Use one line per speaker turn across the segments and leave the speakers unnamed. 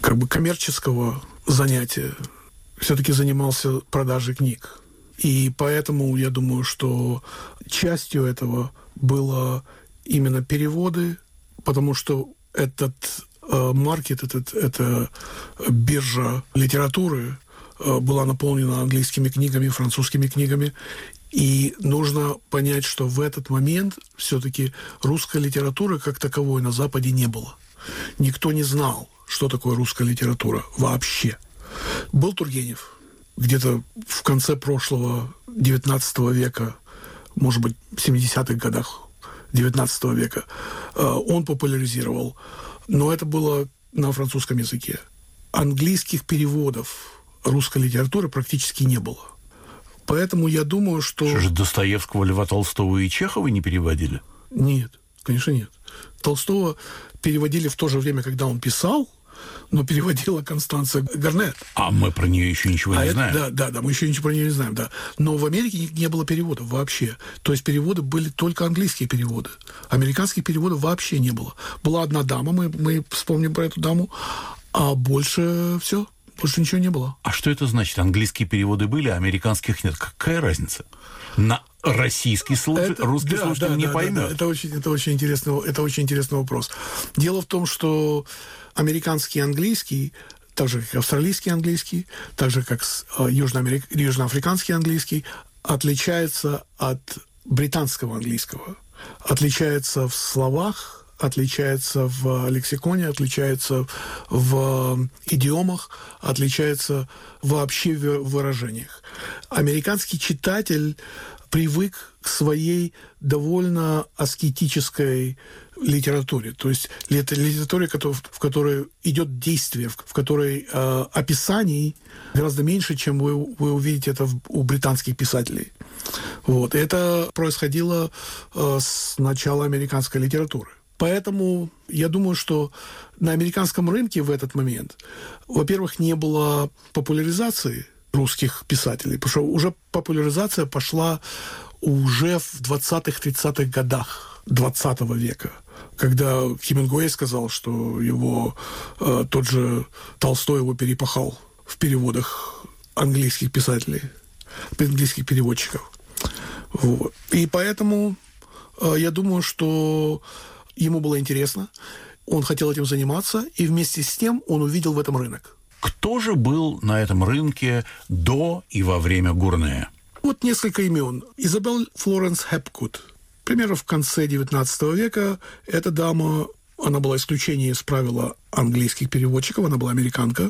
коммерческого занятия. Все-таки занимался продажей книг. И поэтому я думаю, что частью этого было именно переводы, потому что этот маркет, эта биржа литературы была наполнена английскими книгами, французскими книгами. И нужно понять, что в этот момент все-таки русской литературы как таковой на Западе не было. Никто не знал, что такое русская литература вообще. Был Тургенев где-то в конце прошлого XIX века, может быть, в 70-х годах XIX века. Он популяризировал, но это было на французском языке. Английских переводов русской литературы практически не было. Поэтому я думаю, что...
Что же, Достоевского, Льва Толстого и Чехова не переводили?
Нет, конечно, нет. Толстого переводили в то же время, когда он писал, но переводила Констанция Гарнет.
А мы про нее еще ничего не знаем.
Да, мы еще ничего про нее не знаем, да. Но в Америке не было переводов вообще. То есть переводы были только английские переводы. Американских переводов вообще не было. Была одна дама, мы вспомним про эту даму, а больше все. Больше ничего не было.
А что это значит? Английские переводы были, а американских нет. Какая разница? На российский русский слушатель не поймет.
Это очень интересный вопрос. Дело в том, что американский английский, так же, как австралийский английский, так же, как южноафриканский английский, отличается от британского английского. Отличается в словах, отличается в лексиконе, отличается в идиомах, отличается вообще в выражениях. Американский читатель привык к своей довольно аскетической литературе. То есть литературе, в которой идет действие, в которой описаний гораздо меньше, чем вы увидите это у британских писателей. Вот. И это происходило с начала американской литературы. Поэтому я думаю, что на американском рынке в этот момент, во-первых, не было популяризации русских писателей, потому что уже популяризация пошла уже в 20-30-х годах 20 века, когда Хемингуэй сказал, что тот же Толстой его перепахал в переводах английских писателей, английских переводчиков. Вот. И поэтому я думаю, что ему было интересно, он хотел этим заниматься, и вместе с тем он увидел в этом рынок.
Кто же был на этом рынке до и во время Гурнея?
Вот несколько имен. Изабель Флоренс Хепкут. Примерно в конце XIX века эта дама, она была исключением из правила английских переводчиков, она была американка.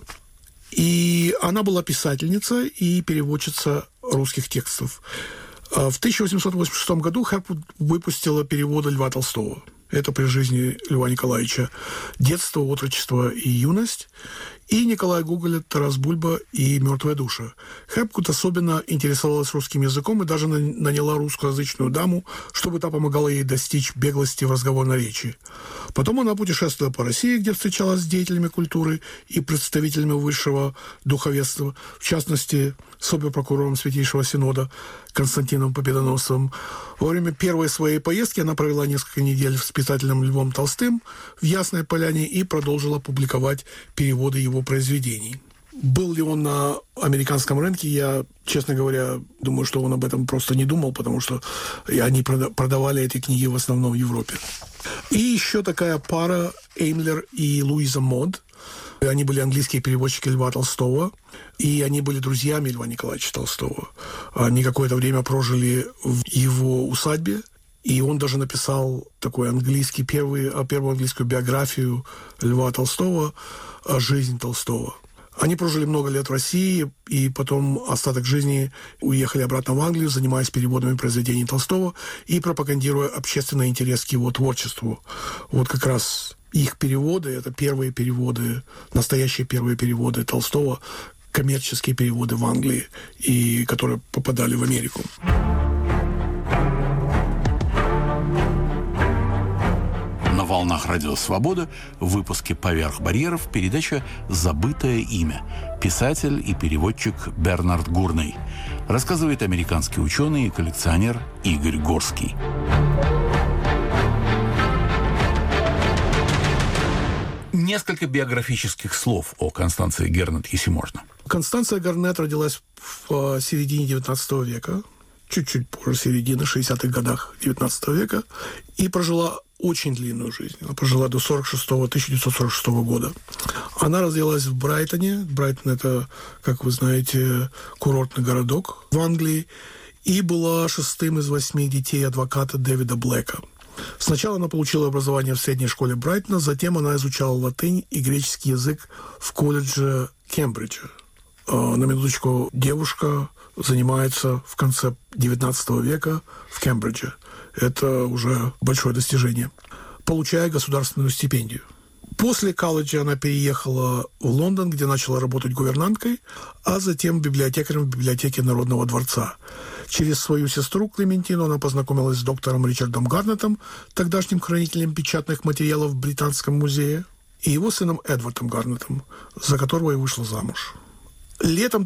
И она была писательница и переводчица русских текстов. В 1886 году Хепкут выпустила переводы Льва Толстого. Это при жизни Льва Николаевича «Детство, отрочество и юность», и Николая Гоголя «Тарас Бульба» и «Мертвая душа». Хепкут особенно интересовалась русским языком и даже наняла русскоязычную даму, чтобы та помогала ей достичь беглости в разговорной речи. Потом она путешествовала по России, где встречалась с деятелями культуры и представителями высшего духовенства, в частности, с обер-прокурором Святейшего Синода Константином Победоносцевым. Во время первой своей поездки она провела несколько недель с писателем Львом Толстым в Ясной Поляне и продолжила публиковать переводы его произведений. Был ли он на американском рынке, я, честно говоря, думаю, что он об этом просто не думал, потому что они продавали эти книги в основном в Европе. И еще такая пара Эймлер и Луиза Мод. Они были английские переводчики Льва Толстого, и они были друзьями Льва Николаевича Толстого. Они какое-то время прожили в его усадьбе, и он даже написал такой первую английскую биографию Льва Толстого «Жизнь Толстого». Они прожили много лет в России, и потом остаток жизни уехали обратно в Англию, занимаясь переводами произведений Толстого и пропагандируя общественный интерес к его творчеству. Вот как раз их переводы, это первые переводы, настоящие первые переводы Толстого, коммерческие переводы в Англии, и которые попадали в Америку.
На волнах Радио Свобода в выпуске «Поверх барьеров» передача «Забытое имя». Писатель и переводчик Бернард Гурней. Рассказывает американский ученый и коллекционер Игорь Горский. Несколько биографических слов о Констанции Гернет, если можно.
Констанция Гарнет родилась в середине XIX века, чуть-чуть позже середины, 60-х годах XIX века, и прожила очень длинную жизнь. Она прожила до 1946 года. Она родилась в Брайтоне. Брайтон – это, как вы знаете, курортный городок в Англии. И была 6-м из 8 детей адвоката Дэвида Блэка. Сначала она получила образование в средней школе Брайтона, затем она изучала латынь и греческий язык в колледже Кембриджа. На минуточку, девушка занимается в конце XIX века в Кембридже. Это уже большое достижение. Получая государственную стипендию. После колледжа она переехала в Лондон, где начала работать гувернанткой, а затем библиотекарем в библиотеке Народного дворца. Через свою сестру Клементину она познакомилась с доктором Ричардом Гарнетом, тогдашним хранителем печатных материалов в Британском музее, и его сыном Эдвардом Гарнетом, за которого и вышла замуж. Летом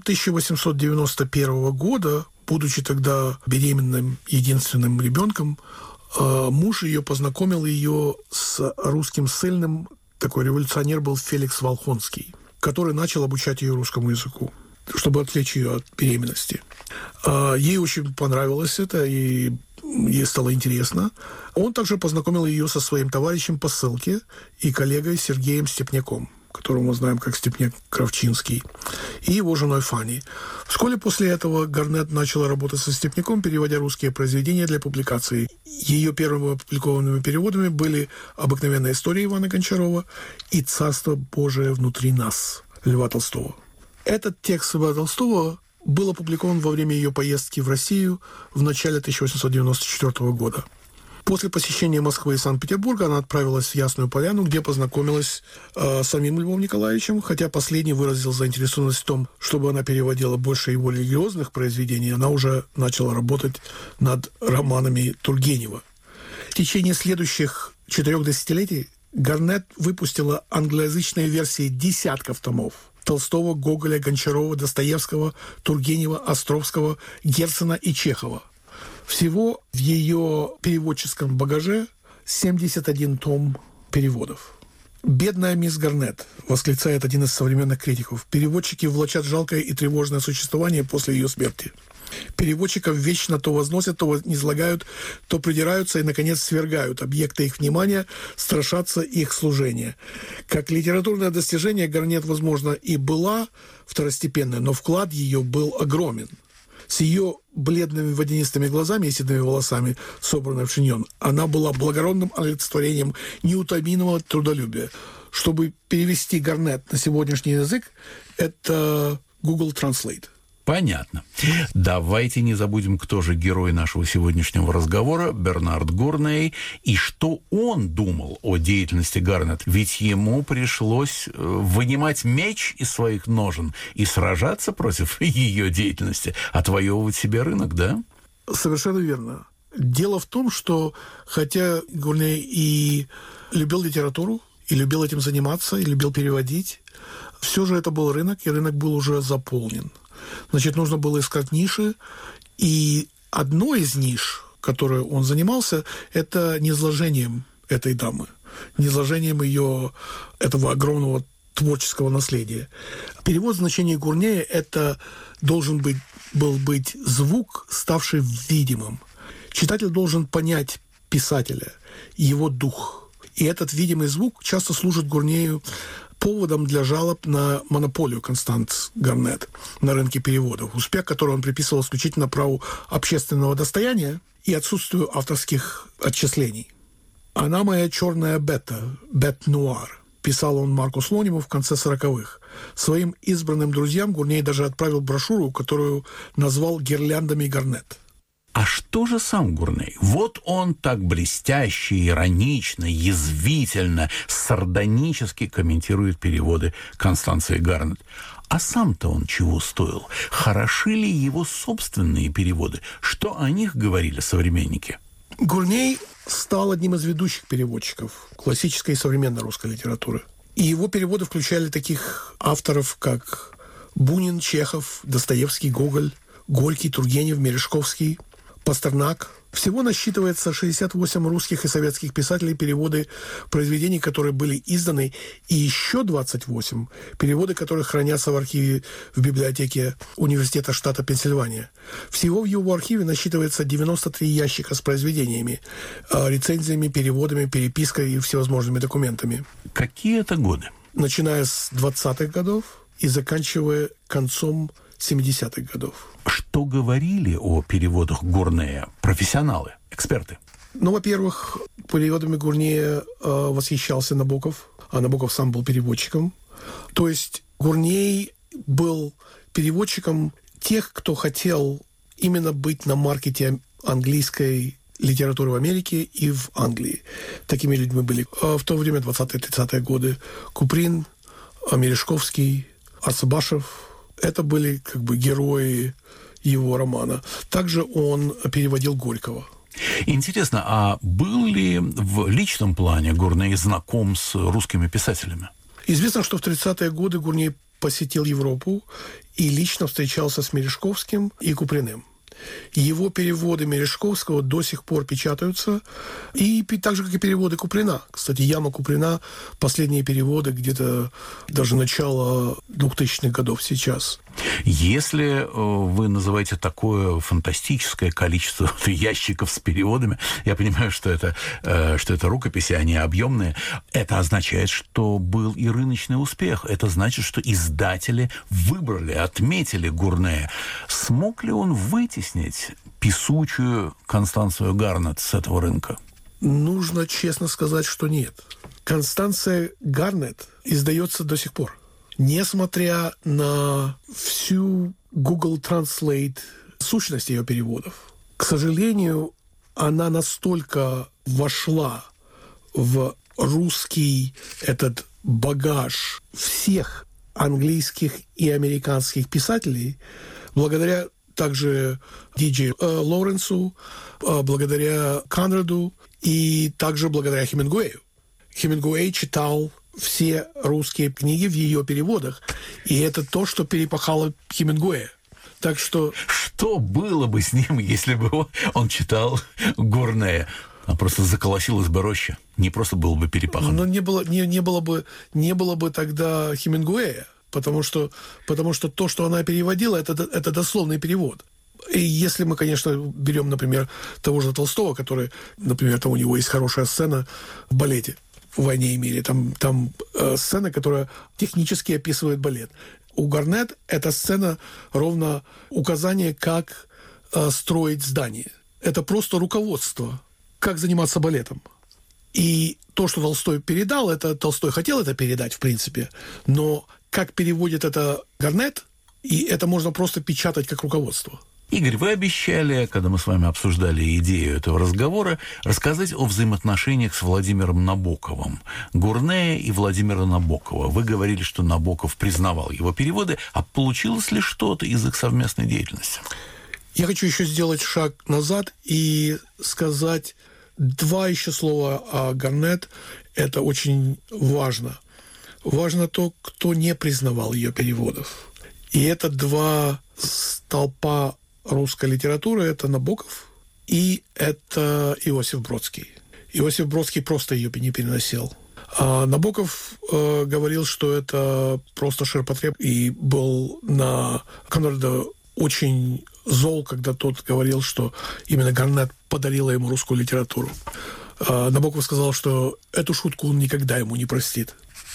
1891 года, будучи тогда беременным единственным ребенком, муж ее познакомил ее с русским ссыльным, такой революционер был Феликс Волхонский, который начал обучать ее русскому языку, чтобы отвлечь ее от беременности. Ей очень понравилось это, и ей стало интересно. Он также познакомил ее со своим товарищем по ссылке и коллегой Сергеем Степняком, которого мы знаем как Степняк Кравчинский, и его женой Фанни. Вскоре после этого Гарнет начала работать со Степняком, переводя русские произведения для публикации. Ее первыми опубликованными переводами были «Обыкновенная история» Ивана Гончарова и «Царство Божие внутри нас» Льва Толстого. Этот текст Льва Толстого был опубликован во время ее поездки в Россию в начале 1894 года. После посещения Москвы и Санкт-Петербурга она отправилась в Ясную Поляну, где познакомилась с самим Львом Николаевичем, хотя последний выразил заинтересованность в том, чтобы она переводила больше его религиозных произведений, она уже начала работать над романами Тургенева. В течение следующих 4 десятилетий Гарнет выпустила англоязычные версии десятков томов Толстого, Гоголя, Гончарова, Достоевского, Тургенева, Островского, Герцена и Чехова. Всего в ее переводческом багаже 71 том переводов. «Бедная мисс Гарнет», — восклицает один из современных критиков. «Переводчики влачат жалкое и тревожное существование после ее смерти. Переводчиков вечно то возносят, то низлагают, то придираются и, наконец, свергают. Объекты их внимания страшатся их служения. Как литературное достижение Гарнет, возможно, и была второстепенной, но вклад ее был огромен. С ее бледными водянистыми глазами и седыми волосами, собранной в шиньон, она была благородным олицетворением неутомимого трудолюбия. Чтобы перевести Гарнет на сегодняшний язык, это Google Translate.
Понятно. Давайте не забудем, кто же герой нашего сегодняшнего разговора, Бернард Гурней, и что он думал о деятельности Гарнет. Ведь ему пришлось вынимать меч из своих ножен и сражаться против ее деятельности, отвоевывать себе рынок, да?
Совершенно верно. Дело в том, что хотя Гурней и любил литературу, и любил этим заниматься, и любил переводить, все же это был рынок, и рынок был уже заполнен. Значит, нужно было искать ниши, и одной из ниш, которой он занимался, это низложением этой дамы, низложением ее, этого огромного творческого наследия. Перевод значения Гурнея – это должен был быть звук, ставший видимым. Читатель должен понять писателя, его дух. И этот видимый звук часто служит Гурнею поводом для жалоб на монополию Констанс Гарнет на рынке переводов, успех которого он приписывал исключительно праву общественного достояния и отсутствию авторских отчислений. «Она моя черная бета, бет-нуар», писал он Марку Слониму в конце 40-х. Своим избранным друзьям Гурней даже отправил брошюру, которую назвал «Гирляндами Гарнет».
А что же сам Гурней? Вот он так блестяще, иронично, язвительно, сардонически комментирует переводы Констанции Гарнет. А сам-то он чего стоил? Хороши ли его собственные переводы? Что о них говорили современники?
Гурней стал одним из ведущих переводчиков классической и современной русской литературы. И его переводы включали таких авторов, как Бунин, Чехов, Достоевский, Гоголь, Горький, Тургенев, Мережковский, Пастернак, Всего насчитывается 68 русских и советских писателей, переводы произведений, которые были изданы, и еще 28 переводы, которые хранятся в архиве в библиотеке Университета штата Пенсильвания. Всего в его архиве насчитывается 93 ящика с произведениями, рецензиями, переводами, перепиской и всевозможными документами.
Какие это годы?
Начиная с 20-х годов и заканчивая концом 70-х годов.
Что говорили о переводах Гурнея профессионалы, эксперты?
Ну, во-первых, переводами Гурнея восхищался Набоков, а Набоков сам был переводчиком. То есть Гурней был переводчиком тех, кто хотел именно быть на маркете английской литературы в Америке и в Англии. Такими людьми были в то время, 20-30-е годы, Куприн, Мережковский, Арцебашев. Это были как бы герои его романа. Также он переводил Горького.
Интересно, а был ли в личном плане Гурней знаком с русскими писателями?
Известно, что в 30-е годы Гурней посетил Европу и лично встречался с Мережковским и Куприным. Его переводы Мережковского до сих пор печатаются, и так же, как и переводы Куприна. Кстати, Яма Куприна, последние переводы где-то даже начало 2000-х годов сейчас.
Если вы называете такое фантастическое количество ящиков с переводами, я понимаю, что это рукописи, они объемные, это означает, что был и рыночный успех. Это значит, что издатели выбрали, отметили Гурнея. Смог ли он вытеснить писучую Констанцию Гарнет с этого рынка?
Нужно честно сказать, что нет. Констанция Гарнет издается до сих пор. Несмотря на всю Google Translate сущность ее переводов, к сожалению, она настолько вошла в русский этот багаж всех английских и американских писателей, благодаря также Ди-Джей Лоуренсу, благодаря Конраду и также благодаря Хемингуэю. Хемингуэй читал все русские книги в ее переводах, и это то, что перепахало Хемингуэя. Так что...
Что было бы с ним, если бы он читал Гурнея? А просто заколосилась бы роща. Не просто было бы перепахано.
Но не было бы тогда Хемингуэя, потому что то, что она переводила, это дословный перевод. И если мы, конечно, берем, например, того же Толстого, который, например, там у него есть хорошая сцена в балете «В войне и мире». Там сцена, которая технически описывает балет. У Гарнет эта сцена ровно указание, как строить здание. Это просто руководство, как заниматься балетом. И то, что Толстой передал, это Толстой хотел это передать, в принципе, но как переводит это Гарнет, и это можно просто печатать как руководство.
Игорь, вы обещали, когда мы с вами обсуждали идею этого разговора, рассказать о взаимоотношениях с Владимиром Набоковым. Гурнея и Владимира Набокова. Вы говорили, что Набоков признавал его переводы, а получилось ли что-то из их совместной деятельности?
Я хочу еще сделать шаг назад и сказать два еще слова о Гарнет. Это очень важно. Важно то, кто не признавал ее переводов. И это два столпа русской литературы. Это Набоков и это Иосиф Бродский. Иосиф Бродский просто ее не переносил. А Набоков говорил, что это просто ширпотреб, и был на Конрада очень зол, когда тот говорил, что именно Гарнет подарила ему русскую литературу. Набоков сказал, что эту шутку он никогда ему не простит.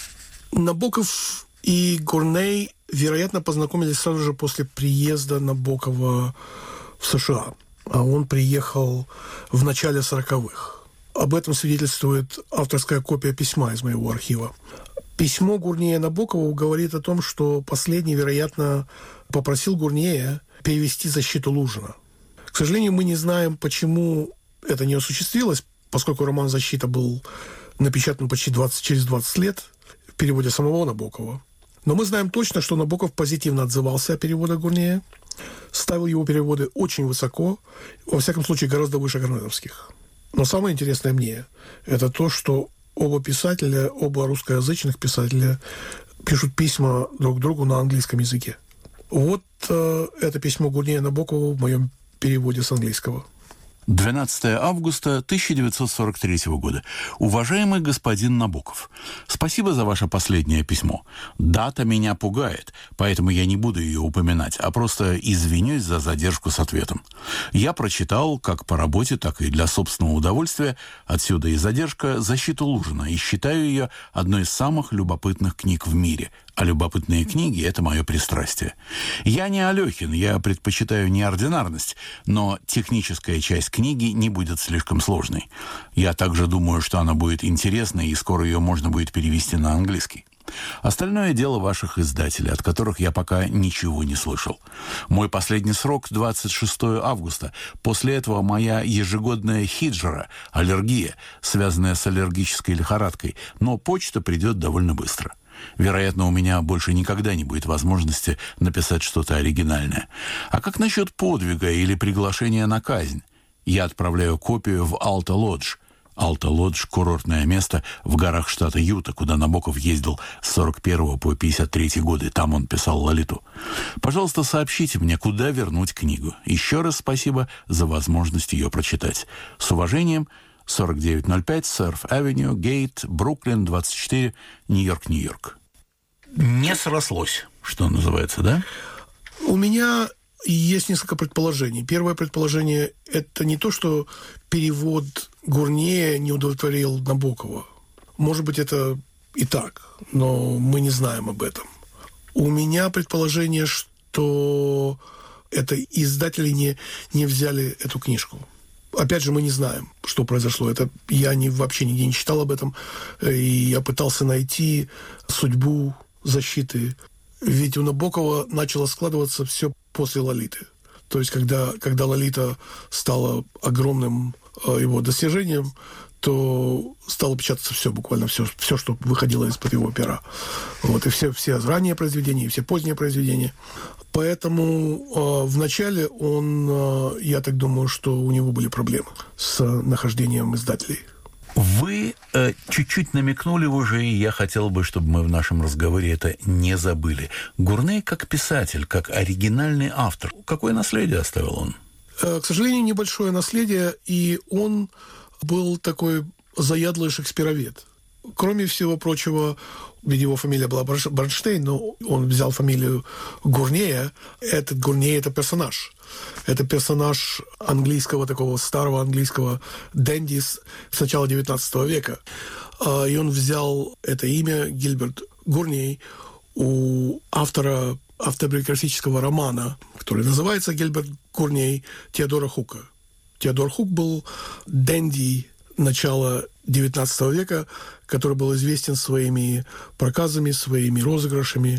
Набоков и Гурней, вероятно, познакомились сразу же после приезда Набокова в США. А он приехал в начале 40-х. Об этом свидетельствует авторская копия письма из моего архива. Письмо Гурнея Набокову говорит о том, что последний, вероятно, попросил Гурнея перевести «Защиту Лужина». К сожалению, мы не знаем, почему это не осуществилось, поскольку роман «Защита» был напечатан почти через 20 лет в переводе самого Набокова. Но мы знаем точно, что Набоков позитивно отзывался о переводах Гурнея, ставил его переводы очень высоко, во всяком случае, гораздо выше гарнетовских. Но самое интересное мне – это то, что оба писателя, оба русскоязычных писателя пишут письма друг другу на английском языке. Вот это письмо Гурнея Набокову в моем переводе с английского.
12 августа 1943 года. Уважаемый господин Набоков, спасибо за ваше последнее письмо. Дата меня пугает, поэтому я не буду ее упоминать, а просто извинюсь за задержку с ответом. Я прочитал, как по работе, так и для собственного удовольствия, отсюда и задержка, «Защиту Лужина», и считаю ее одной из самых любопытных книг в мире. А любопытные книги – это мое пристрастие. Я не Алехин, я предпочитаю неординарность, но техническая часть книги не будет слишком сложной. Я также думаю, что она будет интересной, и скоро ее можно будет перевести на английский. Остальное дело ваших издателей, от которых я пока ничего не слышал. Мой последний срок – 26 августа. После этого моя ежегодная хиджра, аллергия, связанная с аллергической лихорадкой, но почта придет довольно быстро. Вероятно, у меня больше никогда не будет возможности написать что-то оригинальное. А как насчет подвига или приглашения на казнь? Я отправляю копию в Алта-Лодж. Алта-Лодж – курортное место в горах штата Юта, куда Набоков ездил с 41 по 53 годы. Там он писал «Лолиту». Пожалуйста, сообщите мне, куда вернуть книгу. Еще раз спасибо за возможность ее прочитать. С уважением, 4905 Серф-Авеню, Гейт, Бруклин, 24, Нью-Йорк, Нью-Йорк. Не срослось, что называется, да?
У меня есть несколько предположений. Первое предположение – это не то, что перевод Гурнье не удовлетворил Набокова. Может быть, это и так, но мы не знаем об этом. У меня предположение, что это издатели не взяли эту книжку. Опять же, мы не знаем, что произошло. Это я вообще нигде не читал об этом. И я пытался найти судьбу защиты. Ведь у Набокова начало складываться все после «Лолиты». То есть, когда «Лолита» стала огромным его достижением, то стало печататься все, буквально все, что выходило из-под его пера. Вот, и все ранние произведения, и все поздние произведения. Поэтому вначале я так думаю, что у него были проблемы с нахождением издателей.
Вы чуть-чуть намекнули уже, и я хотел бы, чтобы мы в нашем разговоре это не забыли. Гурней как писатель, как оригинальный автор, какое наследие оставил он?
К сожалению, небольшое наследие, и он был такой заядлый шекспировед. Кроме всего прочего, ведь его фамилия была Бронштейн, но он взял фамилию Гурнея. Этот Гурней – это персонаж. Это персонаж английского, такого старого английского денди с начала XIX века. И он взял это имя, Гильберт Гурней, у автора автобиографического романа, который называется «Гильберт Гурней», Теодора Хука. Теодор Хук был денди начала XIX века, который был известен своими проказами, своими розыгрышами.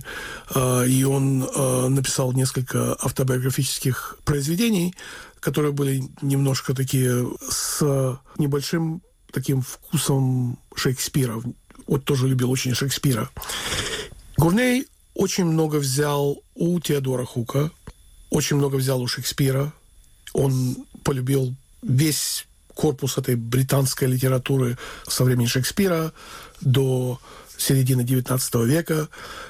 И он написал несколько автобиографических произведений, которые были немножко такие с небольшим таким вкусом Шекспира. Вот тоже любил очень Шекспира. Гурней очень много взял у Теодора Хука, очень много взял у Шекспира. Он полюбил весь корпус этой британской литературы со времени Шекспира до середины XIX века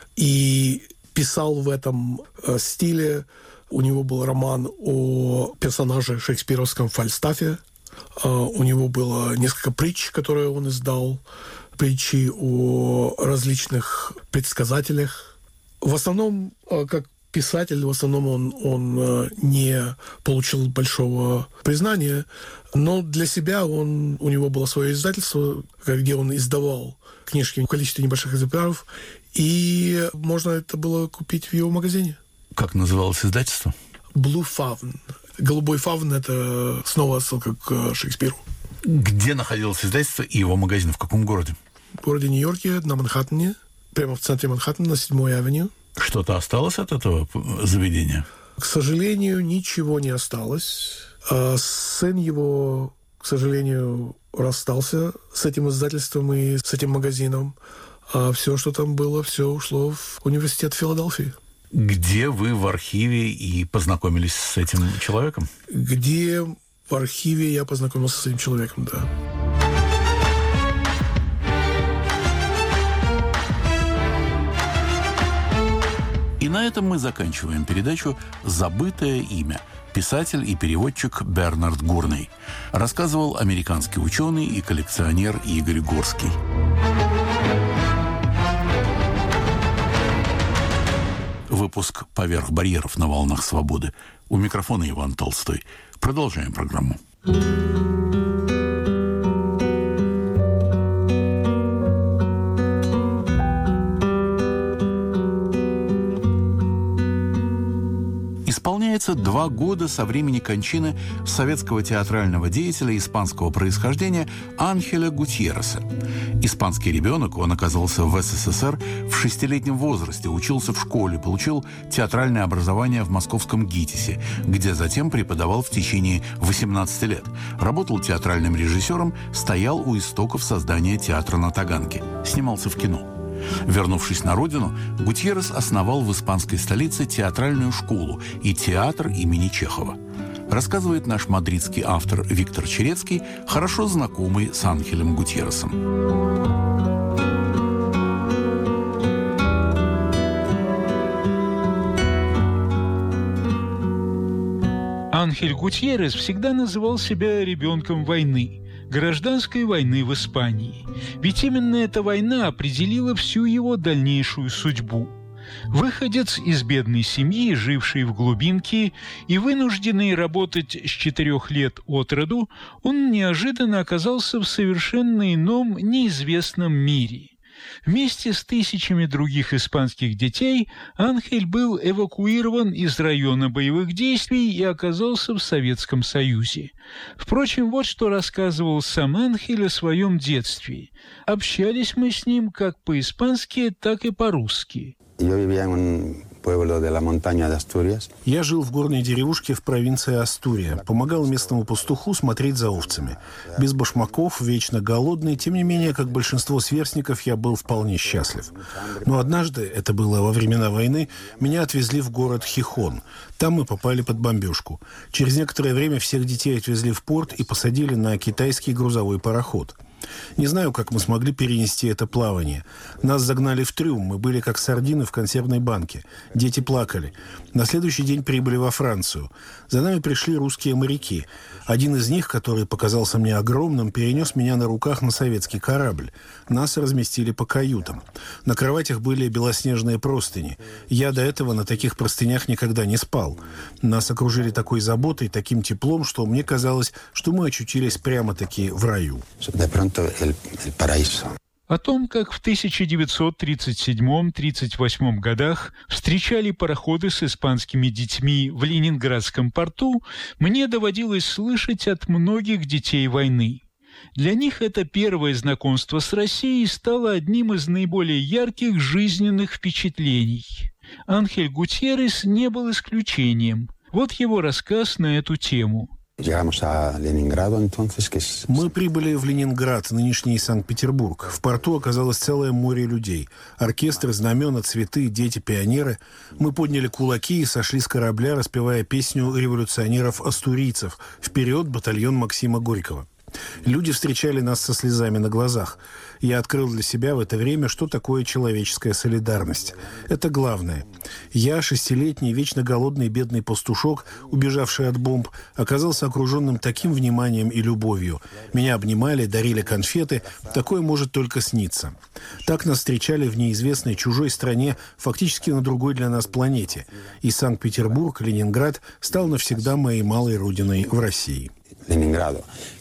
и писал в этом стиле. У него был роман о персонаже шекспировском Фальстафе. У него было несколько притч, которые он издал, притчи о различных предсказателях. В основном, как писатель, в основном он не получил большого признания, но для себя у него было свое издательство, где он издавал книжки в количестве небольших экземпляров, и можно это было купить в его магазине.
Как называлось издательство?
Blue Fawn. Голубой фавн – это снова отсылка к Шекспиру.
Где находилось издательство и его магазин? В каком городе?
В городе Нью-Йорке, на Манхэттене, прямо в центре Манхэттена, на 7-й авеню.
Что-то осталось от этого заведения?
К сожалению, ничего не осталось. Сын его, к сожалению, расстался с этим издательством и с этим магазином. А все, что там было, все ушло в университет Филадельфии.
Где вы в архиве и познакомились с этим человеком?
Где в архиве я познакомился с этим человеком, да.
И на этом мы заканчиваем передачу «Забытое имя». писатель и переводчик Бернард Гурней. Рассказывал американский ученый и коллекционер Игорь Горский. Выпуск «Поверх барьеров» на волнах свободы. У микрофона Иван Толстой. Продолжаем программу. Исполняется 2 года со времени кончины советского театрального деятеля испанского происхождения Анхеля Гутьерреса. Испанский ребенок, он оказался в СССР в 6-летнем возрасте, учился в школе, получил театральное образование в московском ГИТИСе, где затем преподавал в течение 18 лет. Работал театральным режиссером, стоял у истоков создания театра на Таганке, снимался в кино. Вернувшись на родину, Гутьеррес основал в испанской столице театральную школу и театр имени Чехова. Рассказывает наш мадридский автор Виктор Черецкий, хорошо знакомый с Анхелем Гутьерресом.
Анхель Гутьеррес всегда называл себя ребенком войны, гражданской войны в Испании. Ведь именно эта война определила всю его дальнейшую судьбу. Выходец из бедной семьи, живший в глубинке и вынужденный работать с 4 лет от роду, он неожиданно оказался в совершенно ином, неизвестном мире. Вместе с тысячами других испанских детей Анхель был эвакуирован из района боевых действий и оказался в Советском Союзе. Впрочем, вот что рассказывал сам Анхель о своем детстве. Общались мы с ним как по-испански, так и по-русски.
Я жил в горной деревушке в провинции Астурия, помогал местному пастуху смотреть за овцами. Без башмаков, вечно голодный, тем не менее, как большинство сверстников, я был вполне счастлив. Но однажды, это было во времена войны, меня отвезли в город Хихон. Там мы попали под бомбежку. Через некоторое время всех детей отвезли в порт и посадили на китайский грузовой пароход. Не знаю, как мы смогли перенести это плавание. Нас загнали в трюм, мы были как сардины в консервной банке. Дети плакали. На следующий день прибыли во Францию. За нами пришли русские моряки. Один из них, который показался мне огромным, перенес меня на руках на советский корабль. Нас разместили по каютам. На кроватях были белоснежные простыни. Я до этого на таких простынях никогда не спал. Нас окружили такой заботой, таким теплом, что мне казалось, что мы очутились прямо-таки в раю.
О том, как в 1937-38 годах встречали пароходы с испанскими детьми в Ленинградском порту, мне доводилось слышать от многих детей войны. Для них это первое знакомство с Россией стало одним из наиболее ярких жизненных впечатлений. Анхель Гутьеррес не был исключением. Вот его рассказ на эту тему.
Мы прибыли в Ленинград, нынешний Санкт-Петербург. В порту оказалось целое море людей. Оркестры, знамена, цветы, дети, пионеры. Мы подняли кулаки и сошли с корабля, распевая песню революционеров-астурийцев «Вперед, батальон Максима Горького». Люди встречали нас со слезами на глазах. Я открыл для себя в это время, что такое человеческая солидарность. Это главное. Я, 6-летний, вечно голодный бедный пастушок, убежавший от бомб, оказался окруженным таким вниманием и любовью. Меня обнимали, дарили конфеты. Такое может только сниться. Так нас встречали в неизвестной чужой стране, фактически на другой для нас планете. И Санкт-Петербург, Ленинград стал навсегда моей малой родиной в России.
В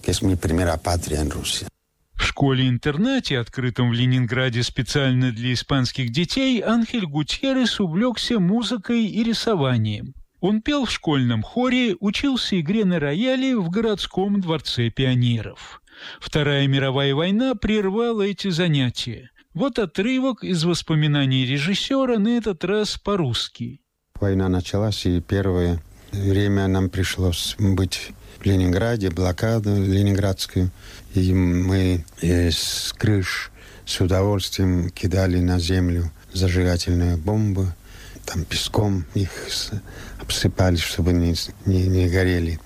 школе-интернате, открытом в Ленинграде специально для испанских детей, Анхель Гутьеррес увлекся музыкой и рисованием. Он пел в школьном хоре, учился игре на рояле в городском дворце пионеров. Вторая мировая война прервала эти занятия. Вот отрывок из воспоминаний режиссера, на этот раз по-русски.
Война началась, и первое время нам пришлось быть в Ленинграде, блокаду ленинградскую. И мы с крыш с удовольствием кидали на землю зажигательные бомбы. Там песком их обсыпали, чтобы не горели.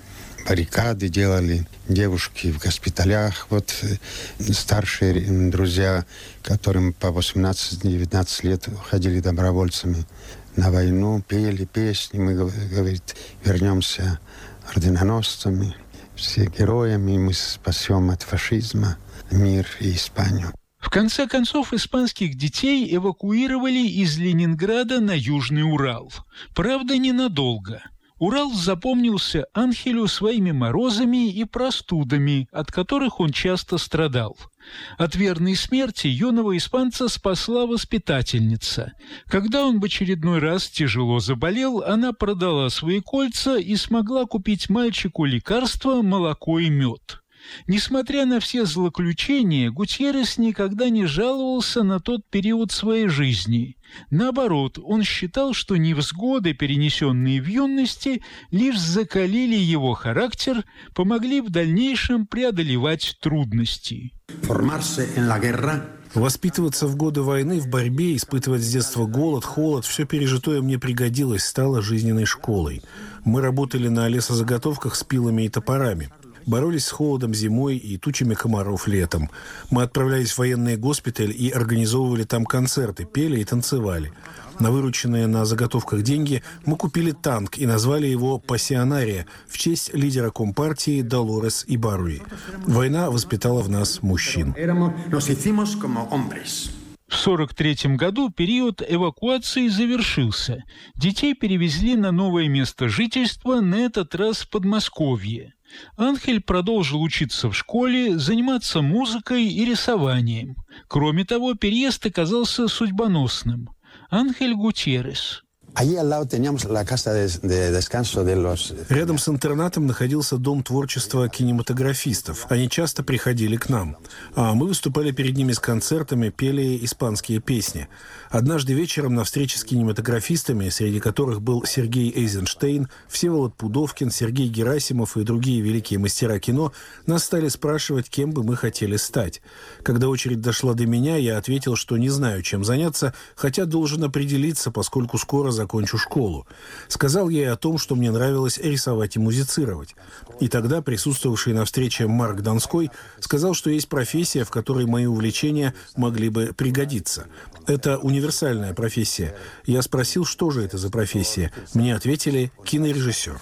баррикады делали, девушки в госпиталях. Вот старшие друзья, которым по 18-19 лет ходили добровольцами на войну, пели песни. Мы, говорит, вернемся орденоносцами, все героями, мы спасем от фашизма мир и Испанию.
В конце концов, испанских детей эвакуировали из Ленинграда на Южный Урал. Правда, ненадолго. Урал запомнился Анхелю своими морозами и простудами, от которых он часто страдал. От верной смерти юного испанца спасла воспитательница. Когда он в очередной раз тяжело заболел, она продала свои кольца и смогла купить мальчику лекарства, молоко и мед. Несмотря на все злоключения, Гутьеррес никогда не жаловался на тот период своей жизни. Наоборот, он считал, что невзгоды, перенесенные в юности, лишь закалили его характер, помогли в дальнейшем преодолевать трудности.
Воспитываться в годы войны, в борьбе, испытывать с детства голод, холод, все пережитое мне пригодилось, стало жизненной школой. Мы работали на лесозаготовках с пилами и топорами. Боролись с холодом зимой и тучами комаров летом. Мы отправлялись в военный госпиталь и организовывали там концерты, пели и танцевали. На вырученные на заготовках деньги мы купили танк и назвали его «Пассионария» в честь лидера Компартии Долорес Ибарруи. Война воспитала в нас мужчин.
В 1943 году период эвакуации завершился. Детей перевезли на новое место жительства, на этот раз в Подмосковье. Анхель продолжил учиться в школе, заниматься музыкой и рисованием. Кроме того, переезд оказался судьбоносным. Анхель Гутьеррес.
Рядом с интернатом находился дом творчества кинематографистов. Они часто приходили к нам. А мы выступали перед ними с концертами, пели испанские песни. Однажды вечером на встрече с кинематографистами, среди которых был Сергей Эйзенштейн, Всеволод Пудовкин, Сергей Герасимов и другие великие мастера кино, нас стали спрашивать, кем бы мы хотели стать. Когда очередь дошла до меня, я ответил, что не знаю, чем заняться, хотя должен определиться, поскольку скоро закончу школу. Сказал я и о том, что мне нравилось рисовать и музицировать. И тогда присутствовавший на встрече Марк Донской сказал, что есть профессия, в которой мои увлечения могли бы пригодиться. Это универсальная профессия. Я спросил, что же это за профессия. Мне ответили «кинорежиссер».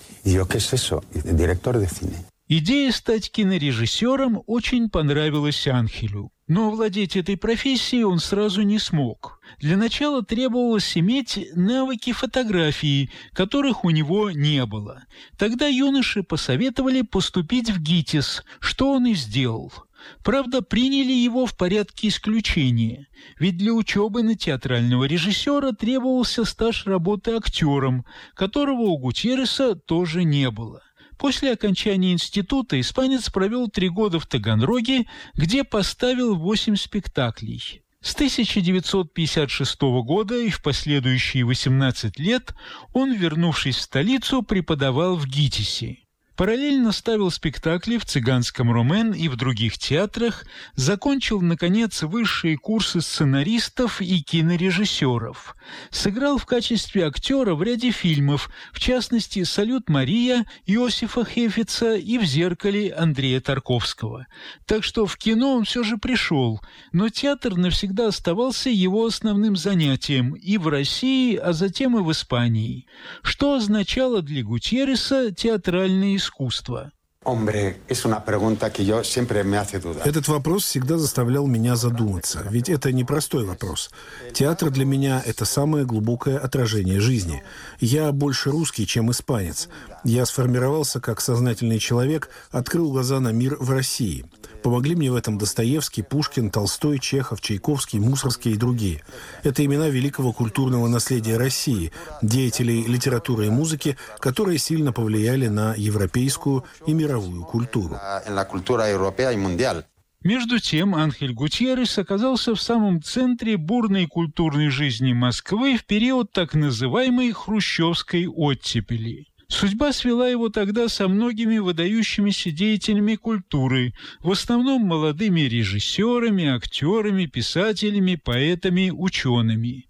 Идея стать кинорежиссером очень понравилась Анхелю. Но овладеть этой профессией он сразу не смог. Для начала требовалось иметь навыки фотографии, которых у него не было. Тогда юноше посоветовали поступить в ГИТИС, что он и сделал. Правда, приняли его в порядке исключения, ведь для учебы на театрального режиссера требовался стаж работы актером, которого у Гутьерреса тоже не было. После окончания института испанец провел 3 года в Таганроге, где поставил 8 спектаклей. С 1956 года и в последующие 18 лет он, вернувшись в столицу, преподавал в ГИТИСе. Параллельно ставил спектакли в «Цыганском Ромен» и в других театрах, закончил, наконец, высшие курсы сценаристов и кинорежиссеров. Сыграл в качестве актера в ряде фильмов, в частности «Салют Мария» Иосифа Хефица и «В зеркале» Андрея Тарковского. Так что в кино он все же пришел, но театр навсегда оставался его основным занятием и в России, а затем и в Испании. Что означало для Гутьерреса театральное искусство?
Этот вопрос всегда заставлял меня задуматься, ведь это непростой вопрос. Театр для меня – это самое глубокое отражение жизни. Я больше русский, чем испанец. Я сформировался как сознательный человек, открыл глаза на мир в России. Помогли мне в этом Достоевский, Пушкин, Толстой, Чехов, Чайковский, Мусорский и другие. Это имена великого культурного наследия России, деятелей литературы и музыки, которые сильно повлияли на европейскую и мировую культуру.
Между тем, Анхель Гутьеррес оказался в самом центре бурной культурной жизни Москвы в период так называемой хрущевской оттепели. Судьба свела его тогда со многими выдающимися деятелями культуры, в основном молодыми режиссерами, актерами, писателями, поэтами, учеными.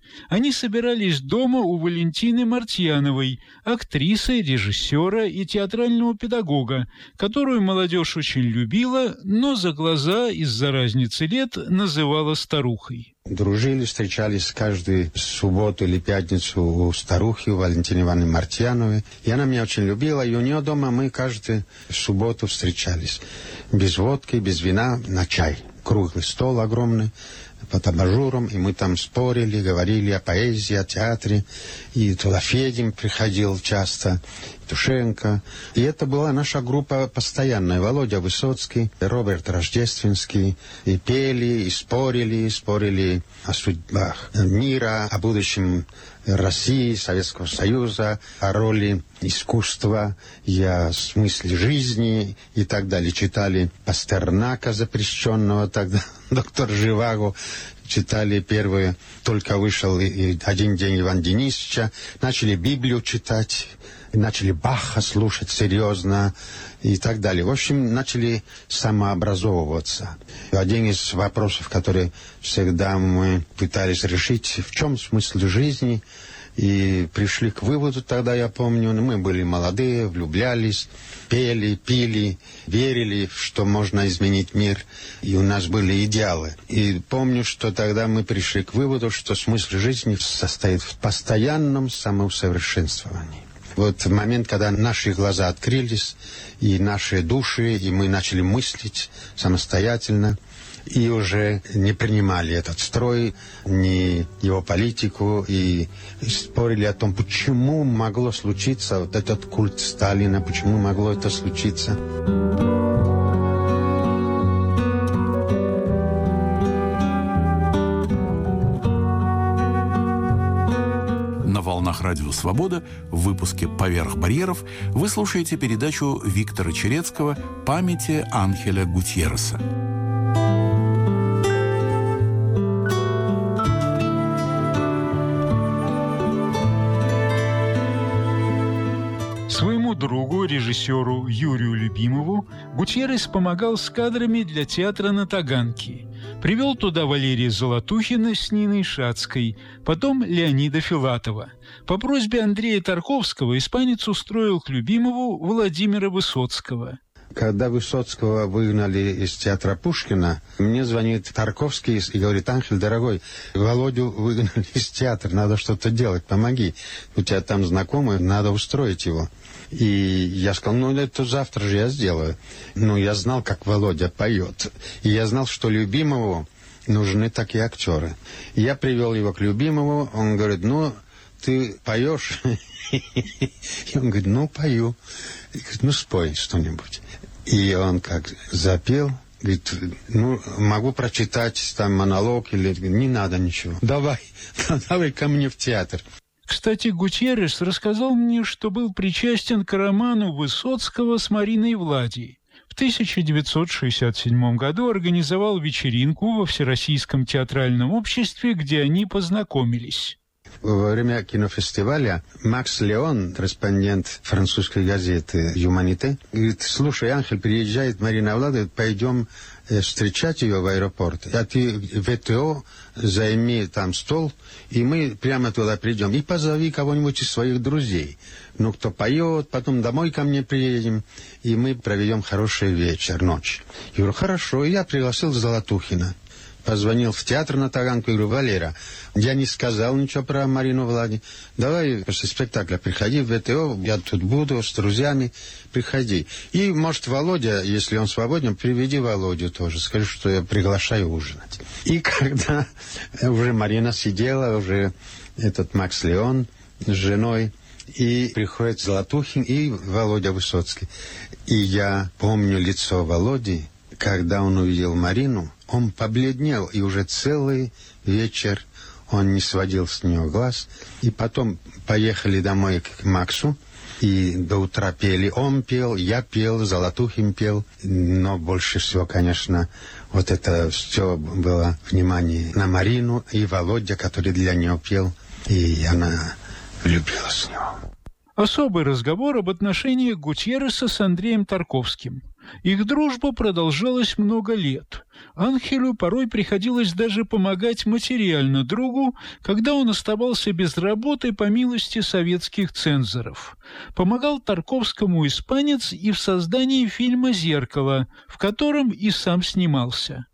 Они собирались дома у Валентины Мартьяновой, актрисы, режиссера и театрального педагога, которую молодежь очень любила, но за глаза из-за разницы лет называла старухой.
Дружили, встречались каждую субботу или пятницу у старухи, у Валентины Ивановны Мартьяновой. И она меня очень любила, и у нее дома мы каждую субботу встречались. Без водки, без вина, на чай. Круглый стол огромный, под абажуром, и мы там спорили, говорили о поэзии, о театре. И туда Федин приходил часто, Тушенко. И это была наша группа постоянная. Володя Высоцкий, Роберт Рождественский. И пели, и спорили о судьбах мира, о будущем России, Советского Союза, о роли искусства, и о смысле жизни и так далее. Читали Пастернака, запрещенного тогда, доктор Живаго. Читали первые, только вышел «Один день» Ивана Денисовича. Начали Библию читать, начали Баха слушать серьезно и так далее. В общем, начали самообразовываться. Один из вопросов, который всегда мы пытались решить, в чем смысл жизни, и пришли к выводу тогда, я помню, мы были молодые, влюблялись, пели, пили, верили, что можно изменить мир, и у нас были идеалы. И помню, что тогда мы пришли к выводу, что смысл жизни состоит в постоянном самоусовершенствовании. Вот в момент, когда наши глаза открылись, и наши души, и мы начали мыслить самостоятельно, и уже не принимали этот строй, ни его политику, и спорили о том, почему могло случиться вот этот культ Сталина, почему могло это случиться.
На волнах Радио Свобода в выпуске «Поверх барьеров» вы слушаете передачу Виктора Черецкого «Памяти Анхеля Гутьерреса».
Своему другу, режиссеру Юрию Любимову, Гутьеррес помогал с кадрами для театра на Таганке. Привел туда Валерия Золотухина с Ниной Шацкой, потом Леонида Филатова. По просьбе Андрея Тарковского испанец устроил к Любимову Владимира Высоцкого.
Когда Высоцкого выгнали из театра Пушкина, мне звонит Тарковский и говорит: «Анхель, дорогой, Володю выгнали из театра, надо что-то делать, помоги. У тебя там знакомый, надо устроить его». И я сказал: это завтра же я сделаю. Я знал, как Володя поет. И я знал, что Любимову нужны такие актеры. Я привел его к Любимову, он говорит: ты поешь? И он говорит: пою. И говорит: спой что-нибудь. И он как запел, говорит: могу прочитать там монолог, или не надо ничего. Давай ко мне в театр.
Кстати, Гутьеррес рассказал мне, что был причастен к роману Высоцкого с Мариной Влади. В 1967 году организовал вечеринку во Всероссийском театральном обществе, где они познакомились.
Во время кинофестиваля Макс Леон, корреспондент французской газеты «Юманите», говорит: слушай, Анхель, приезжает Марина Влада, пойдем встречать ее в аэропорт, а ты в ВТО займи там стол, и мы прямо туда придем. И позови кого-нибудь из своих друзей. Кто поет, потом домой ко мне приедем, и мы проведем хороший вечер, ночь. Я говорю: хорошо. И я пригласил Золотухина. Позвонил в театр на Таганку и говорю: Валера, я не сказал ничего про Марину Влади. Давай после спектакля приходи в ВТО, я тут буду с друзьями, приходи. И, может, Володя, если он свободен, приведи Володю тоже, скажи, что я приглашаю ужинать. И когда уже Марина сидела, уже этот Макс Леон с женой, и приходит Золотухин и Володя Высоцкий. И я помню лицо Володи, когда он увидел Марину. Он побледнел, и уже целый вечер он не сводил с нее глаз. И потом поехали домой к Максу, и до утра пели. Он пел, я пел, Золотухин пел. Но больше всего, конечно, вот это все было внимание на Марину и Володя, который для нее пел. И она влюбилась в него.
Особый разговор об отношениях Гутьерреса с Андреем Тарковским. Их дружба продолжалась много лет. Анхелю порой приходилось даже помогать материально другу, когда он оставался без работы по милости советских цензоров. Помогал Тарковскому испанец и в создании фильма «Зеркало», в котором и сам снимался.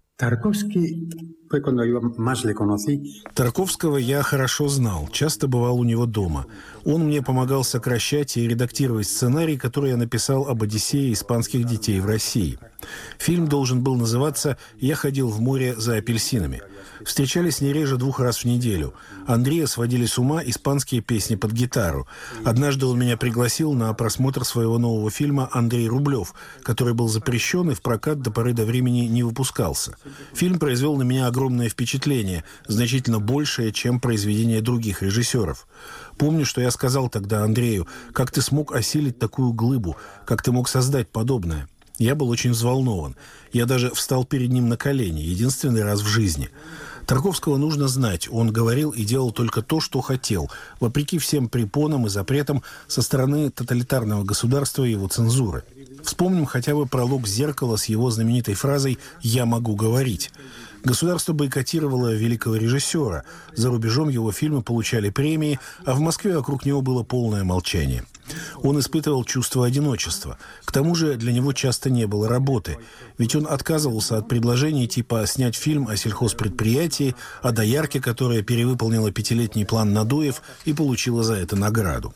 Тарковского я хорошо знал, часто бывал у него дома. Он мне помогал сокращать и редактировать сценарий, который я написал об Одиссее испанских детей в России. Фильм должен был называться «Я ходил в море за апельсинами». Встречались не реже 2 раз в неделю. Андрея сводили с ума испанские песни под гитару. Однажды он меня пригласил на просмотр своего нового фильма «Андрей Рублев», который был запрещен и в прокат до поры до времени не выпускался. Фильм произвел на меня огромное впечатление, значительно большее, чем произведения других режиссеров. Помню, что я сказал тогда Андрею: «Как ты смог осилить такую глыбу? Как ты мог создать подобное?» Я был очень взволнован. Я даже встал перед ним на колени, единственный раз в жизни. Тарковского нужно знать. Он говорил и делал только то, что хотел, вопреки всем препонам и запретам со стороны тоталитарного государства и его цензуры. Вспомним хотя бы пролог «Зеркала» с его знаменитой фразой «Я могу говорить». Государство бойкотировало великого режиссера. За рубежом его фильмы получали премии, а в Москве вокруг него было полное молчание. Он испытывал чувство одиночества. К тому же для него часто не было работы. Ведь он отказывался от предложений типа снять фильм о сельхозпредприятии, о доярке, которая перевыполнила 5-летний план надоев и получила за это награду.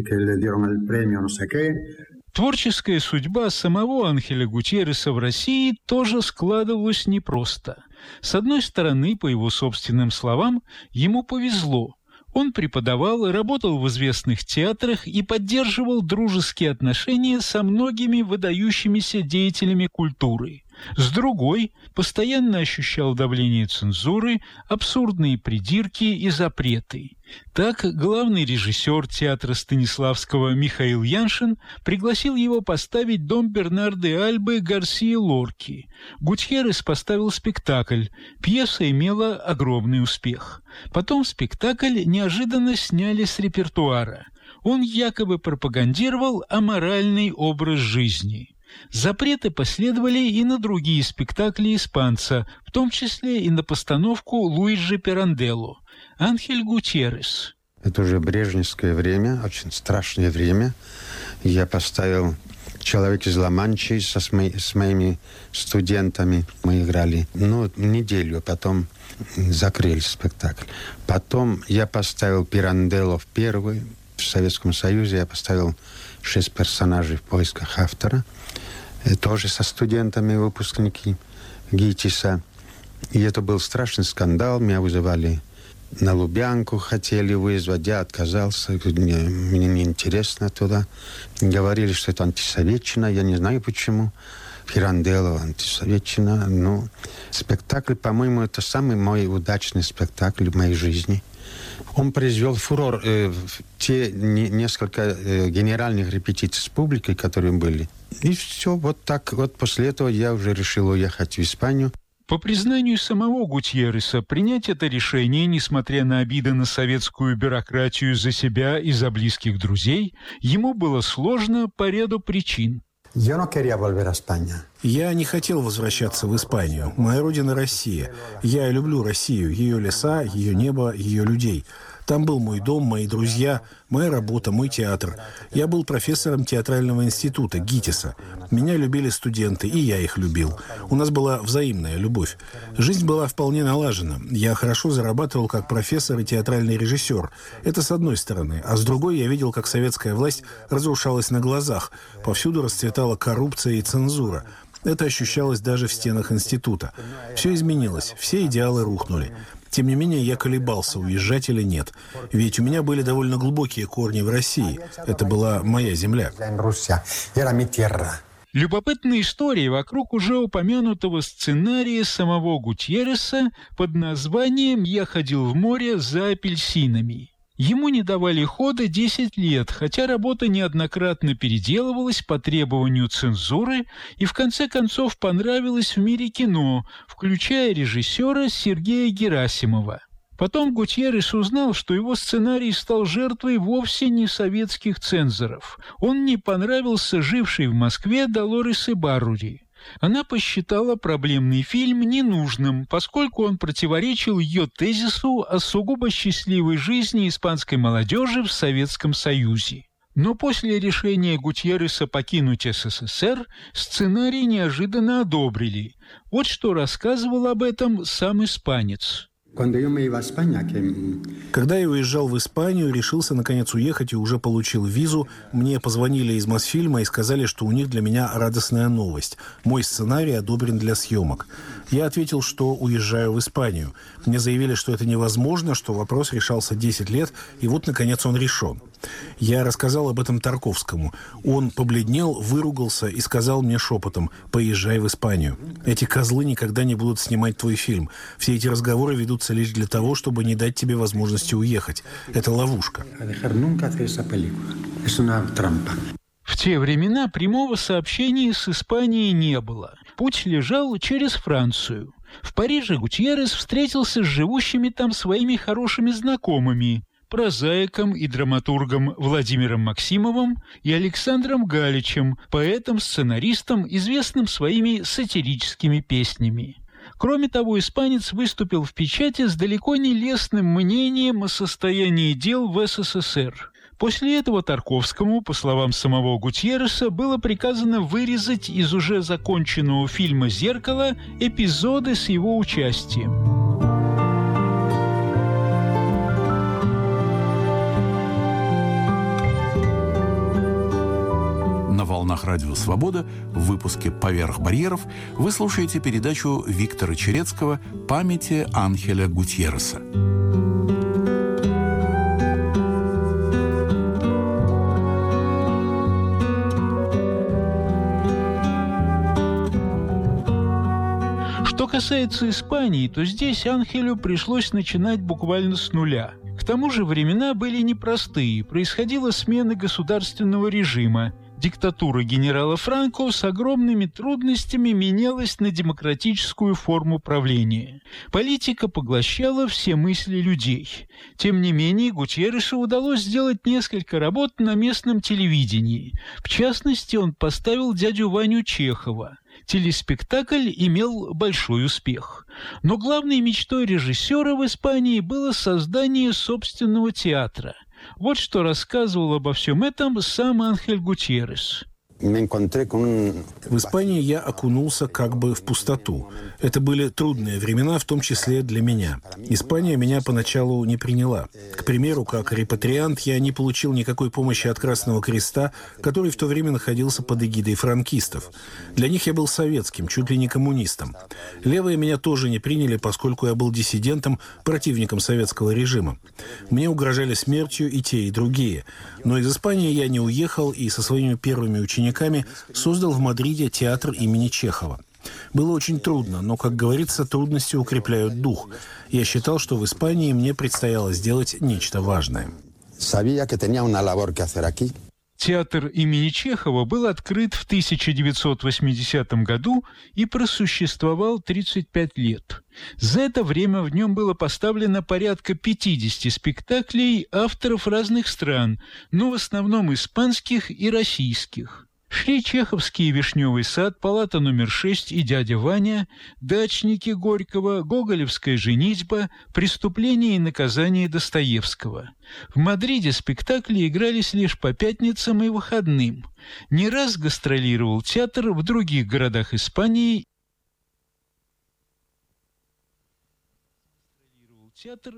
Творческая судьба самого Анхеля Гутьерреса в России тоже складывалась непросто. С одной стороны, по его собственным словам, ему повезло. Он преподавал и работал в известных театрах и поддерживал дружеские отношения со многими выдающимися деятелями культуры. С другой, постоянно ощущал давление цензуры, абсурдные придирки и запреты. Так, главный режиссер театра Станиславского Михаил Яншин пригласил его поставить «Дом Бернарда и Альбы» Гарсии Лорки. Гутьеррес поставил спектакль. Пьеса имела огромный успех. Потом спектакль неожиданно сняли с репертуара. Он якобы пропагандировал аморальный образ жизни. Запреты последовали и на другие спектакли испанца, в том числе и на постановку Луиджи Пиранделло. Анхель Гутьеррес.
Это уже брежневское время, очень страшное время. Я поставил «Человек из Ла-Манчи» с моими студентами. Мы играли неделю, потом закрыли спектакль. Потом я поставил Пиранделло в первый. В Советском Союзе я поставил 6 персонажей в поисках автора. Тоже со студентами, выпускники ГИТИСа. И это был страшный скандал. Меня вызывали на Лубянку, хотели вызвать. Я отказался. Мне неинтересно туда. Говорили, что это антисоветчина. Я не знаю почему. Пиранделло, антисоветчина. Спектакль, по-моему, это самый мой удачный спектакль в моей жизни. Он произвел фурор. Те несколько генеральных репетиций с публикой, которые были. И все, вот так. Вот после этого я уже решил уехать в Испанию.
По признанию самого Гутьерреса, принять это решение, несмотря на обиды на советскую бюрократию за себя и за близких друзей, ему было сложно по ряду причин.
Я не хотел возвращаться в Испанию. Моя родина – Россия. Я люблю Россию, ее леса, ее небо, ее людей. Там был мой дом, мои друзья, моя работа, мой театр. Я был профессором театрального института, ГИТИСа. Меня любили студенты, и я их любил. У нас была взаимная любовь. Жизнь была вполне налажена. Я хорошо зарабатывал как профессор и театральный режиссер. Это с одной стороны. А с другой я видел, как советская власть разрушалась на глазах. Повсюду расцветала коррупция и цензура. Это ощущалось даже в стенах института. Все изменилось, все идеалы рухнули. Тем не менее, я колебался, уезжать или нет. Ведь у меня были довольно глубокие корни в России. Это была моя земля.
Любопытная история вокруг уже упомянутого сценария самого Гутьерреса под названием «Я ходил в море за апельсинами». Ему не давали хода 10 лет, хотя работа неоднократно переделывалась по требованию цензуры и в конце концов понравилась в мире кино, включая режиссера Сергея Герасимова. Потом Гутьеррес узнал, что его сценарий стал жертвой вовсе не советских цензоров. Он не понравился жившей в Москве Долорес Ибаррури. Она посчитала проблемный фильм ненужным, поскольку он противоречил ее тезису о сугубо счастливой жизни испанской молодежи в Советском Союзе. Но после решения Гутьерреса покинуть СССР сценарий неожиданно одобрили. Вот что рассказывал об этом сам испанец.
Когда я уезжал в Испанию, решился наконец уехать и уже получил визу, мне позвонили из Мосфильма и сказали, что у них для меня радостная новость. Мой сценарий одобрен для съемок. Я ответил, что уезжаю в Испанию. Мне заявили, что это невозможно, что вопрос решался 10 лет, и вот, наконец, он решен. Я рассказал об этом Тарковскому. Он побледнел, выругался и сказал мне шепотом: «Поезжай в Испанию. Эти козлы никогда не будут снимать твой фильм. Все эти разговоры ведутся лишь для того, чтобы не дать тебе возможности уехать. Это ловушка».
В те времена прямого сообщения с Испанией не было. Путь лежал через Францию. В Париже Гутьеррес встретился с живущими там своими хорошими знакомыми, прозаиком и драматургом Владимиром Максимовым и Александром Галичем, поэтом-сценаристом, известным своими сатирическими песнями. Кроме того, испанец выступил в печати с далеко не лестным мнением о состоянии дел в СССР. После этого Тарковскому, по словам самого Гутьерреса, было приказано вырезать из уже законченного фильма «Зеркало» эпизоды с его участием.
На волнах Радио Свобода в выпуске «Поверх барьеров» вы слушаете передачу Виктора Черецкого «Памяти Анхеля Гутьерреса».
Что касается Испании, то здесь Анхелю пришлось начинать буквально с нуля. К тому же времена были непростые, происходила смена государственного режима. Диктатура генерала Франко с огромными трудностями менялась на демократическую форму правления. Политика поглощала все мысли людей. Тем не менее, Гутьерресу удалось сделать несколько работ на местном телевидении. В частности, он поставил дядю Ваню Чехова. Телеспектакль имел большой успех. Но главной мечтой режиссера в Испании было создание собственного театра. Вот что рассказывал обо всем этом сам Анхель Гутьеррес.
В Испании я окунулся как бы в пустоту. Это были трудные времена, в том числе для меня. Испания меня поначалу не приняла. К примеру, как репатриант я не получил никакой помощи от Красного Креста, который в то время находился под эгидой франкистов. Для них я был советским, чуть ли не коммунистом. Левые меня тоже не приняли, поскольку я был диссидентом, противником советского режима. Мне угрожали смертью и те, и другие. Но из Испании я не уехал и со своими первыми учениками создал в Мадриде театр имени Чехова. Было очень трудно, но, как говорится, трудности укрепляют дух. Я считал, что в Испании мне предстояло сделать нечто важное.
Театр имени Чехова был открыт в 1980 году и просуществовал 35 лет. За это время в нем было поставлено порядка 50 спектаклей авторов разных стран, но в основном испанских и российских. Шли чеховский «Вишневый сад», «Палата номер 6» и «Дядя Ваня», «Дачники» Горького, «Гоголевская женитьба», «Преступление и наказание» Достоевского. В Мадриде спектакли игрались лишь по пятницам и выходным. Не раз гастролировал театр в других городах Испании. Театр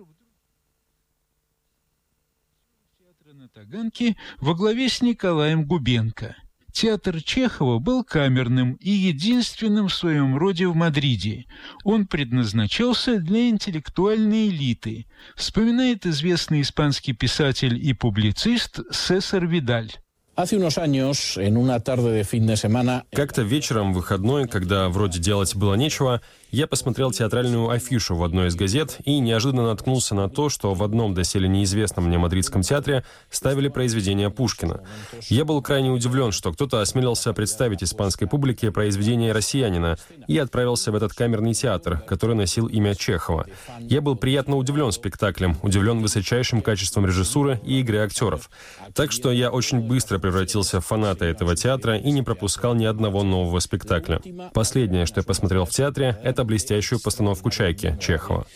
на Таганке во главе с Николаем Губенко. Театр Чехова был камерным и единственным в своем роде в Мадриде. Он предназначался для интеллектуальной элиты, вспоминает известный испанский писатель и публицист Сесар Видаль.
Как-то вечером в выходной, когда вроде делать было нечего, Я посмотрел театральную афишу в одной из газет и неожиданно наткнулся на то, что в одном доселе неизвестном мне мадридском театре ставили произведения Пушкина. Я был крайне удивлен, что кто-то осмелился представить испанской публике произведение россиянина, и отправился в этот камерный театр, который носил имя Чехова. Я был приятно удивлен спектаклем, удивлен высочайшим качеством режиссуры и игры актеров. Так что я очень быстро превратился в фаната этого театра и не пропускал ни одного нового спектакля. Последнее, что я посмотрел в театре, это блестящую постановку «Чайки» Чехова.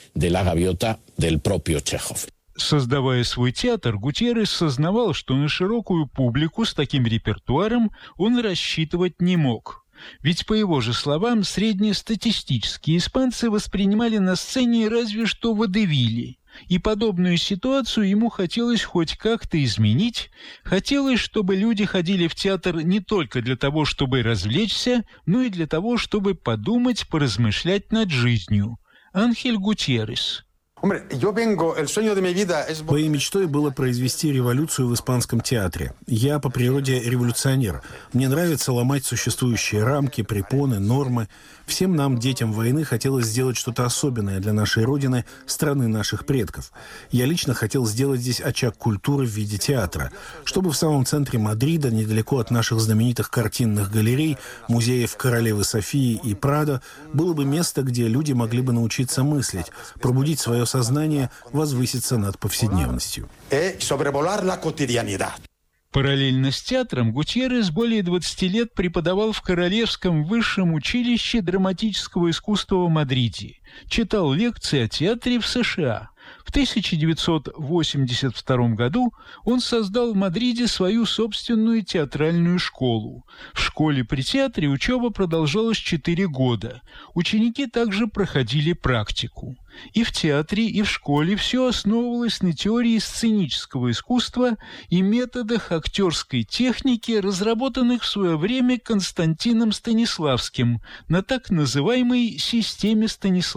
Создавая свой театр, Гутьеррес сознавал, что на широкую публику с таким репертуаром он рассчитывать не мог. Ведь, по его же словам, среднестатистические испанцы воспринимали на сцене разве что водевили. И подобную ситуацию ему хотелось хоть как-то изменить. Хотелось, чтобы люди ходили в театр не только для того, чтобы развлечься, но и для того, чтобы подумать, поразмышлять над жизнью. Анхель Гутьеррес.
Моей мечтой было произвести революцию в испанском театре. Я по природе революционер. Мне нравится ломать существующие рамки, препоны, нормы. Всем нам, детям войны, хотелось сделать что-то особенное для нашей Родины, страны наших предков. Я лично хотел сделать здесь очаг культуры в виде театра, чтобы в самом центре Мадрида, недалеко от наших знаменитых картинных галерей, музеев Королевы Софии и Прадо, было бы место, где люди могли бы научиться мыслить, пробудить свое сознание, возвыситься над повседневностью.
Параллельно с театром Гутьеррес более 20 лет преподавал в Королевском высшем училище драматического искусства в Мадриде, читал лекции о театре в США. В 1982 году он создал в Мадриде свою собственную театральную школу. В школе при театре учеба продолжалась 4 года. Ученики также проходили практику. И в театре, и в школе все основывалось на теории сценического искусства и методах актерской техники, разработанных в свое время Константином Станиславским на так называемой системе Станиславского.